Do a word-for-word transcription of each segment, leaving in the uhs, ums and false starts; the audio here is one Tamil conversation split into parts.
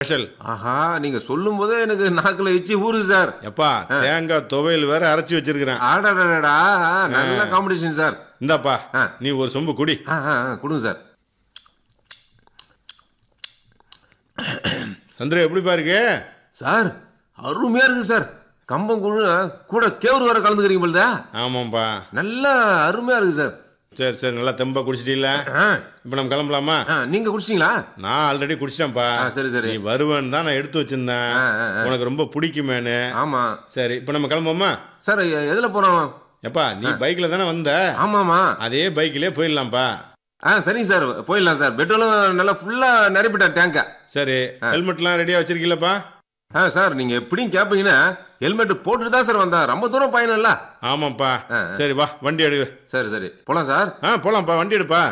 ஸ்பெஷல். ஆஹா, நீங்க சொல்லும் போதே எனக்கு நாக்குல எச்சி ஊறுது சார். எப்பா தேங்காய் துவையல் வேற அரைச்சி வச்சிருக்கிறேன். ஆடாடாடா, நல்ல காம்படிஷன் சார். இந்தாப்பா ஆ. நீ ஒரு சொம்பு குடி. ஆ, ஆ, ஆ, கொடுங்க சார். சந்திர எப்படிப்பா இருக்கு? சார் அருமையா இருக்கு சார். கம்பம் குழு கூட கேவுரு வேற கலந்துக்கிறீங்க போல. ஆமாப்பா. நல்லா அருமையா இருக்கு சார். சரி சரி, நல்லா தெம்பா குடிச்சிட்டீல்ல? ஆ, இப்போ நம்ம கிளம்பலாமா? ஆ, நீங்க குடிச்சிட்டீங்களா? நான் ஆல்ரெடி குடிச்சிட்டேன்ப்பா. ஆ, சரி சரி. நீ வருவேன்னு தான் நான் எடுத்து வச்சிருந்தேன். ஆ, ஆ, ஆ. உனக்கு ரொம்ப பிடிக்குமேனு. ஆமா சரி இப்போ நம்ம கிளம்புவோமா? சார். எ- எதுல போறோம்? எப்பா நீ பைக்ல தானே வந்த? ஆமாமா. அதே பைக்லயே போயிடலாம்ப்பா. ஆ, சரிங்க சார், போயிடலாம் சார். பெட்ரோலும் நல்லா ஃபுல்லா நிரப்பிட்டேன் டேங்க. சரி ஹெல்மெட்லாம் ரெடியா வச்சிருக்கீங்களப்பா? ஆ சார், நீங்க எப்படியும் கேட்பீங்கன்னா ஹெல்மெட் போட்டுட்டு தான் சார் வந்தேன். ரொம்ப தூரம் பயணம் இல்ல. ஆமாப்பா. ஆ. சரி வா வண்டி எடு. சரி சரி, போலாம் சார். ஆ போலாம்ப்பா, வண்டி எடுப்பா.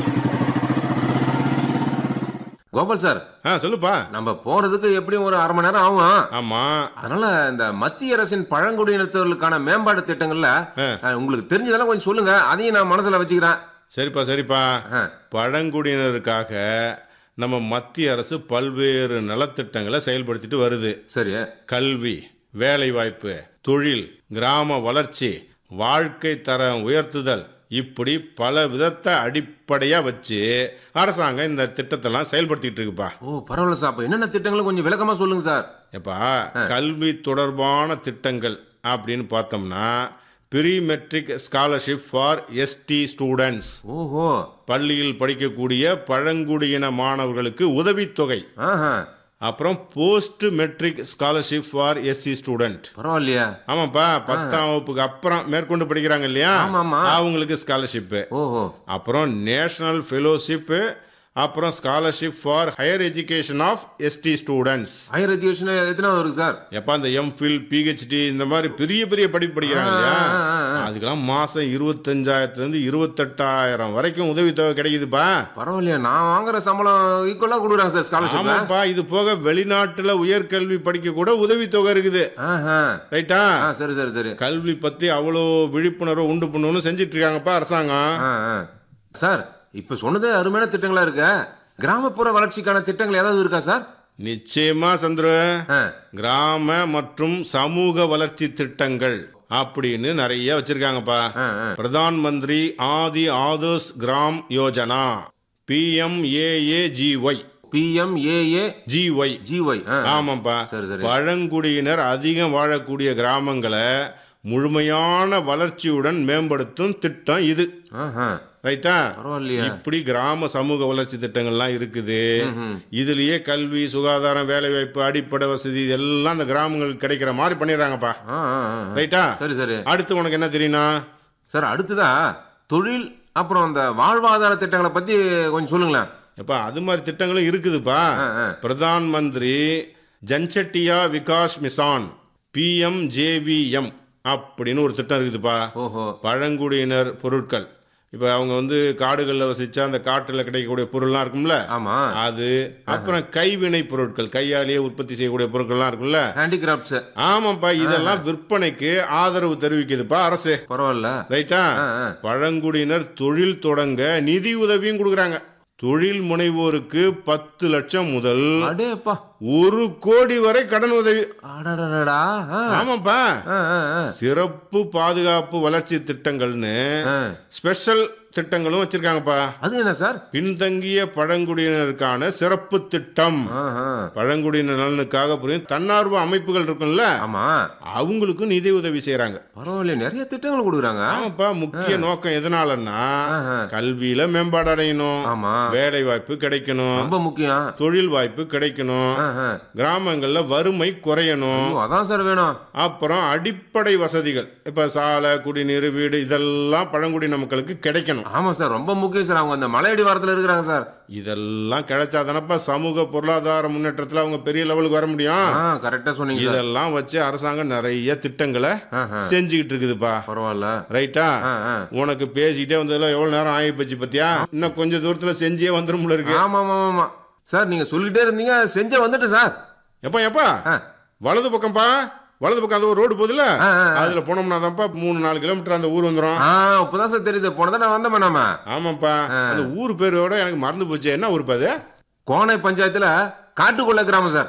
கோபால் சார், ஆ சொல்லுப்பா. நம்ம போறதுக்கு எப்படியும் ஒரு அரை மணி நேரம் ஆகும். ஆமா. அதனால இந்த மத்திய அரசின் பழங்குடியினத்தவர்களுக்கான மேம்பாடு திட்டங்கள்ல ஆ. ஆ, உங்களுக்கு தெரிஞ்சதெல்லாம் கொஞ்சம் சொல்லுங்க. அதையும் நான் மனசுல வச்சுக்கிறேன். சரிப்பா சரிப்பா. ஆ. பழங்குடியினருக்காக நம்ம மத்திய அரசு பல்வேறு நலத்திட்டங்களை செயல்படுத்திட்டு வருது. சரி. கல்வி, வேலைவாய்ப்பு, தொழில், கிராம வளர்ச்சி, வாழ்க்கை தரம் உயர்த்துதல், இப்படி பல விதத்தை அடிப்படையா வச்சு அரசாங்கம் இந்த திட்டத்தெல்லாம் செயல்படுத்திட்டு இருக்குப்பா. ஓ, பரவாயில்ல சார். அப்ப என்னென்ன திட்டங்களும் கொஞ்சம் விளக்கமா சொல்லுங்க சார். எப்பா கல்வி தொடர்பான திட்டங்கள் அப்படின்னு பார்த்தோம்னா pre matric scholarship for ST students. ஓஹோ. பள்ளியில் படிக்கக்கூடிய பழங்குடியின மாணவர்களுக்கு உதவித்தொகை. ஆஹா, அப்புறம் post matric scholarship for SC student. பரவாயில்லையா? ஆமாப்பா, பத்தாம் வகுப்புக்கு அப்புறம் மேற்கொண்டு படிக்கிறாங்க இல்லையா, ஆமாமா. அவங்களுக்கு ஸ்காலர்ஷிப். ஓஹோ. அப்புறம் நேஷனல் ஃபெலோஷிப், அப்புறம் scholarship for higher education of ST students. Higher education எத்தனை வருது சார்? எப்பா இந்த எம்ஃபில், பிஹெச்டி இந்த மாதிரி பெரிய பெரிய படிப்பு படிக்கிறாங்க இல்லையா, ஆ, ஆ, ஆ. அதுக்கெல்லாம் மாசம் இருபத்தஞ்சாயிரத்துல இருந்து இருபத்தெட்டாயிரம் வரைக்கும் உதவித்தொகை கிடைக்குதுப்பா. பரவாயில்லையா? நான் வாங்குற சம்பளம் ஈக்குவலா கொடுக்குறாங்க சார் ஸ்காலர்ஷிப். ஆமாப்பா, இது போக வெளிநாட்டுல உயர்கல்வி படிக்க கூட உதவித்தொகை இருக்குது. ஆஹா. ரைட்டா? ஆ, சரி சரி சரி. கல்வி பத்தி அவ்வளோ விழிப்புணர்வு உண்டு பண்ணணும்னு செஞ்சிட்டு இருக்காங்கப்பா அரசாங்கம். ஆ, ஆ. சார், இப்ப சொன்னது அருமையான திட்டங்களா இருக்க. கிராமப்புற வளர்ச்சிக்கான திட்டங்கள் ஏதாவது இருக்கா சார்? நிச்சயமா சந்துரு. ஆ. கிராம மற்றும் சமூக வளர்ச்சி திட்டங்கள் அப்படின்னு நிறைய வச்சிருக்காங்கப்பா. ஆ, ஆ. பிரதான் மந்திரி ஆதி authors gram Yojana, பிஎம்ஏஏஜிஒய். பிஎம்ஏஏ GY. GY. ஆமாப்பா. சரி சரி. பழங்குடியினர் அதிகம் வாழக்கூடிய கிராமங்களை முழுமையான வளர்ச்சியுடன் மேம்படுத்தும் திட்டம் இது. ஆஹா. ரைட்டா? பரவாயில்லையா? இப்படி கிராம சமூக வளர்ச்சி திட்டங்கள்லாம் இருக்குது. ம்ஹும். இதுலயே கல்வி, சுகாதாரம், வேலைவாய்ப்பு, அடிப்படை வசதி இதெல்லாம் அந்த கிராமங்களுக்கு கிடைக்கிற மாதிரி பண்ணிடுறாங்கப்பா. ஆ, ஆ, ஆ. ரைட்டா? சரி சரி. அடுத்து உனக்கு என்ன தெரியும்னா? சார், அடுத்ததா தொழில் அப்புறம் அந்த வாழ்வாதார திட்டங்களை பத்தி கொஞ்சம் சொல்லுங்களேன். எப்பா அது மாதிரி திட்டங்களும் இருக்குதுப்பா. ஆ, ஆ. பிரதான் மந்திரி ஜன்சட்டியா விகாஸ் மிஷன், பிஎம்ஜேவிஎம் அப்படின்னு ஒரு திட்டம் இருக்குதுப்பா. ஓஹோ. பழங்குடியினர் பொருட்கள், இப்போ அவங்க வந்து காடுகளில் வசிச்சா அந்த காட்டில் கிடைக்கக்கூடிய பொருள்லாம் இருக்கும்ல, ஆமா. அது. அப்புறம் கைவினை பொருட்கள், கையாலேயே உற்பத்தி செய்யக்கூடிய பொருட்கள்லாம் இருக்கும்ல. ஹேண்டிகிராஃப்ட்ஸ். ஆமாப்பா, இதெல்லாம் விற்பனைக்கு ஆதரவு தெரிவிக்குதுப்பா அரசு. பரவாயில்ல. ரைட்டா? ஆ, ஆ. பழங்குடியினர் தொழில் தொடங்க நிதி உதவியும் கொடுக்குறாங்க. தொழில் முனைவோருக்கு பத்து லட்சம் முதல் அடேப்பா. ஒரு கோடி வரை கடன் உதவி. அடடடடா. ஆ. ஆமாப்பா. ஆ, ஆ, ஆ. சிறப்பு பாதுகாப்பு வளர்ச்சி திட்டங்கள்னு ஆ. ஸ்பெஷல் திட்டங்களும் வச்சிருக்காங்கப்பா. அது என்ன சார்? பின்தங்கிய பழங்குடியினருக்கான சிறப்பு திட்டம். ஆஹா. பழங்குடியினர் நலனுக்காக புரியும் தன்னார்வ அமைப்புகள் இருக்கும்ல, ஆமா. அவங்களுக்கும் நிதி உதவி செய்யறாங்க. பரவாயில்ல, நிறைய திட்டங்கள் கொடுக்குறாங்க. ஆமாப்பா, முக்கிய நோக்கம் எதனாலன்னா ஆஹா. கல்வியில மேம்பாடு அடையணும், ஆமா. வேலை வாய்ப்பு கிடைக்கணும், ரொம்ப முக்கியம். தொழில் வாய்ப்பு கிடைக்கணும், ஆஹா. கிராமங்கள்ல வறுமை குறையணும், ஐயோ, அதான் சார் வேணும். அப்புறம் அடிப்படை வசதிகள், இப்ப சாலை, குடிநீர், வீடு இதெல்லாம் பழங்குடியின மக்களுக்கு கிடைக்கணும். ஆமா சார், ரொம்ப முக்கியம் சார். அவங்க அந்த மலையடி வாரத்துல இருக்கிறாங்க சார். இதெல்லாம் கிடைச்சாதானப்பா சமூக பொருளாதார முன்னேற்றத்துல அவங்க பெரிய லெவலுக்கு வர முடியும். ஆ, கரெக்டா சொன்னீங்க சார். இதெல்லாம் வச்சு அரசாங்கம் நிறைய திட்டங்களை ஆஹா. செஞ்சுக்கிட்டு இருக்குதுப்பா. பரவாயில்ல. ரைட்டா? ஆ, ஆ. உனக்கு பேசிக்கிட்டே வந்ததுல எவ்வளவு நேரம் ஆகி போச்சு பத்தியா? இன்னும் கொஞ்சம் தூரத்துல செஞ்சே வந்துடும் போல இருக்கு. ஆமா ஆமா ஆமா சார், நீங்க சொல்லிட்டே இருந்தீங்க, செஞ்ச வந்துட்டு சார். எப்பா எப்பா ஆ. வலது பக்கம்பா, வலது பக்கம் அந்த ஒரு ரோடு போகுதுல, ஆ, ஆ, ஆ. அதுல போனோம்னா தான்ப்பா மூணு நாலு கிலோமீட்டர் அந்த ஊர் வந்துடும். ஆ, இப்பதான் சார் தெரியுது. போனதான் நான் வந்தேன் நாம. ஆமாப்பா. அந்த ஊர் பேரோட எனக்கு மறந்து போச்சு. என்ன ஊருப்பா அது? கோனை பஞ்சாயத்துல காட்டுக்குள்ள கிராமம் சார்.